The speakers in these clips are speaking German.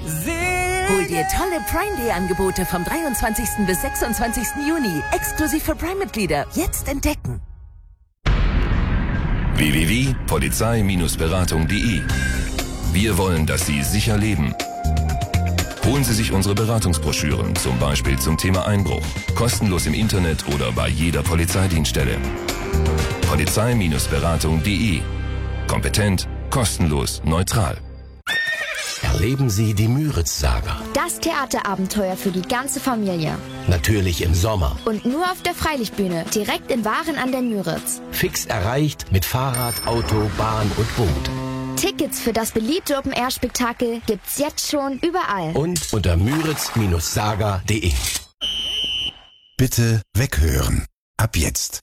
Hol dir tolle Prime Day Angebote vom 23. bis 26. Juni. Exklusiv für Prime-Mitglieder. Jetzt entdecken. www.polizei-beratung.de. Wir wollen, dass Sie sicher leben. Holen Sie sich unsere Beratungsbroschüren, zum Beispiel zum Thema Einbruch. Kostenlos im Internet oder bei jeder Polizeidienststelle. Polizei-beratung.de. Kompetent, kostenlos, neutral. Erleben Sie die Müritz-Saga. Das Theaterabenteuer für die ganze Familie. Natürlich im Sommer. Und nur auf der Freilichtbühne, direkt in Waren an der Müritz. Fix erreicht mit Fahrrad, Auto, Bahn und Boot. Tickets für das beliebte Open-Air-Spektakel gibt's jetzt schon überall. Und unter müritz-saga.de. Bitte weghören. Ab jetzt.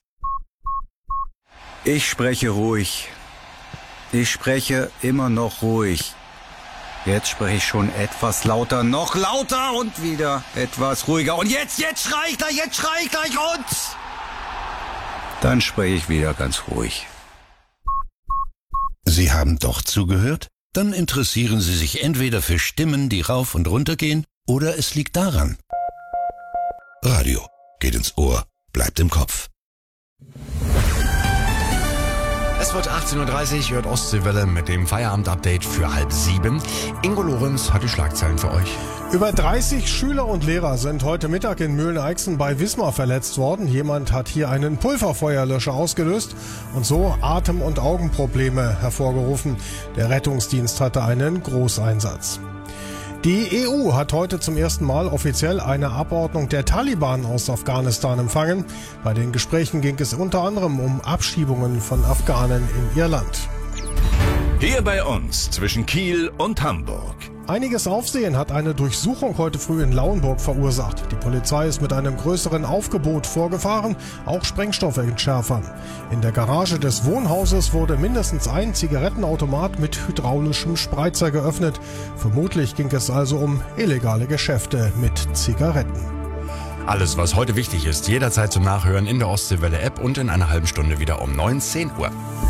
Ich spreche ruhig. Ich spreche immer noch ruhig. Jetzt spreche ich schon etwas lauter, noch lauter und wieder etwas ruhiger. Und jetzt schrei ich gleich und... Dann spreche ich wieder ganz ruhig. Sie haben doch zugehört? Dann interessieren Sie sich entweder für Stimmen, die rauf und runter gehen, oder es liegt daran. Radio geht ins Ohr, bleibt im Kopf. Es wird 18.30 Uhr, hört Ostseewelle mit dem Feierabend-Update für 6:30. Ingo Lorenz hat die Schlagzeilen für euch. Über 30 Schüler und Lehrer sind heute Mittag in Mühlen-Eichsen bei Wismar verletzt worden. Jemand hat hier einen Pulverfeuerlöscher ausgelöst und so Atem- und Augenprobleme hervorgerufen. Der Rettungsdienst hatte einen Großeinsatz. Die EU hat heute zum ersten Mal offiziell eine Abordnung der Taliban aus Afghanistan empfangen. Bei den Gesprächen ging es unter anderem um Abschiebungen von Afghanen in ihr Land. Hier bei uns zwischen Kiel und Hamburg. Einiges Aufsehen hat eine Durchsuchung heute früh in Lauenburg verursacht. Die Polizei ist mit einem größeren Aufgebot vorgefahren, auch Sprengstoffentschärfern. In der Garage des Wohnhauses wurde mindestens ein Zigarettenautomat mit hydraulischem Spreizer geöffnet. Vermutlich ging es also um illegale Geschäfte mit Zigaretten. Alles, was heute wichtig ist, jederzeit zum Nachhören in der Ostseewelle-App und in einer halben Stunde wieder um 19 Uhr.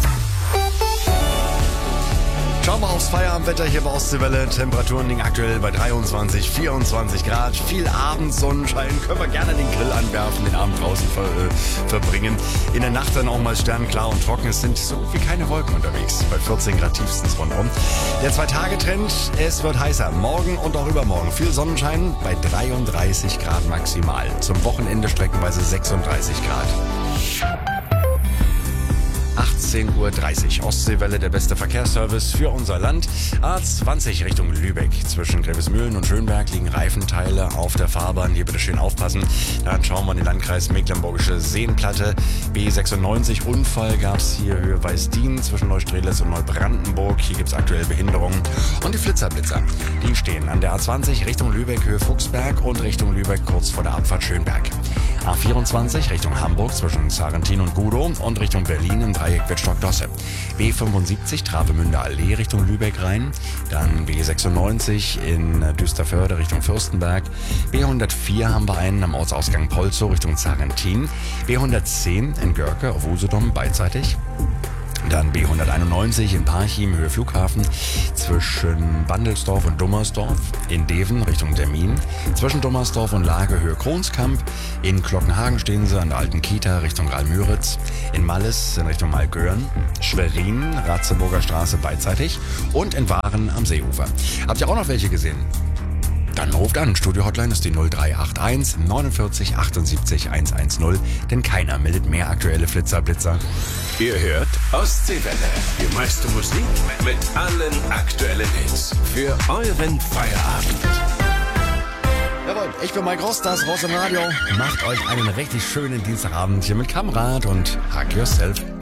Schauen wir aufs Feierabendwetter hier bei Ostseewelle. Temperaturen liegen aktuell bei 23, 24 Grad. Viel Abendsonnenschein. Können wir gerne den Grill anwerfen, den Abend draußen verbringen. In der Nacht dann auch mal sternklar und trocken. Es sind so gut wie keine Wolken unterwegs. Bei 14 Grad tiefstens rundum. Der 2-Tage-Trend, es wird heißer. Morgen und auch übermorgen. Viel Sonnenschein bei 33 Grad maximal. Zum Wochenende streckenweise 36 Grad. 18.30 Uhr. Ostseewelle, der beste Verkehrsservice für unser Land. A20 Richtung Lübeck. Zwischen Grevesmühlen und Schönberg liegen Reifenteile auf der Fahrbahn. Hier bitte schön aufpassen. Dann schauen wir in den Landkreis Mecklenburgische Seenplatte. B96 Unfall gab es hier Höhe Weißdien zwischen Neustrelitz und Neubrandenburg. Hier gibt es aktuell Behinderungen. Und die Flitzer, die stehen an der A20 Richtung Lübeck, Höhe Fuchsberg und Richtung Lübeck kurz vor der Abfahrt Schönberg. A24 Richtung Hamburg zwischen Sarentin und Gudow und Richtung Berlin im Dreieck Wittstock-Dosse. B75 Travemünder Allee Richtung Lübeck rein. Dann B96 in Düsterförde Richtung Fürstenberg. B104 haben wir einen am Ortsausgang Polzow Richtung Sarentin. B110 in Görke auf Usedom beidseitig. Dann B191 in Parchim, Höhe Flughafen, zwischen Bandelsdorf und Dummersdorf, in Deven Richtung Termin, zwischen Dummersdorf und Lage Höhe Kronskamp, in Glockenhagen stehen sie an der alten Kita Richtung Ralmüritz, in Malles in Richtung Malgören, Schwerin, Ratzeburger Straße beidseitig und in Waren am Seeufer. Habt ihr auch noch welche gesehen? Dann ruft an. Studio-Hotline ist die 0381 49 78 110, denn keiner meldet mehr aktuelle Flitzer-Blitzer. Ihr hört Ostseewelle. Die meiste Musik mit allen aktuellen Hits. Für euren Feierabend. Jawohl, ich bin Mike Ross, das Ross im Radio. Macht euch einen richtig schönen Dienstagabend hier mit Kamerad und Hug Yourself.